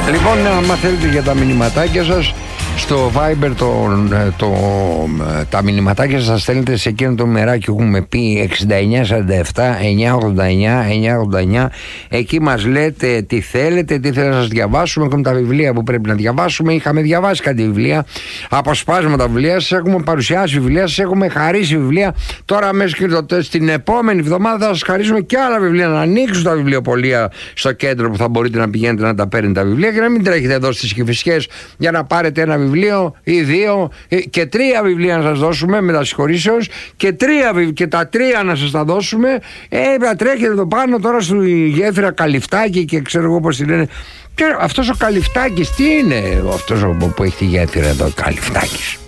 Λοιπόν, άμα θέλετε για τα μηνυματάκια σας, στο Viber τα μηνυματάκια σας στέλνετε σε εκείνο το μεράκι που έχουμε πει 6947-989-989. Εκεί μας λέτε τι θέλετε, τι θέλετε να σας διαβάσουμε. Έχουμε τα βιβλία που πρέπει να διαβάσουμε. Είχαμε διαβάσει κάτι βιβλία, αποσπάσματα βιβλία. Σας έχουμε παρουσιάσει βιβλία, σας έχουμε χαρίσει βιβλία. Τώρα μέσα στην επόμενη εβδομάδα θα σας χαρίσουμε και άλλα βιβλία. Να ανοίξουν τα βιβλιοπωλεία στο κέντρο που θα μπορείτε να πηγαίνετε να τα παίρνετε τα βιβλία και να μην τρέχετε εδώ στις Κηφισιές για να πάρετε ένα βιβλίο ή 2 και 3 βιβλία να σας δώσουμε με τα συγχωρήσεως και τα 3 να σας τα δώσουμε. Να τρέχετε εδώ πάνω τώρα στη γέφυρα Καλυφτάκη και ξέρω εγώ πώς τη λένε. Και αυτός ο Καλυφτάκης τι είναι αυτός που έχει τη γέφυρα εδώ, Καλυφτάκης?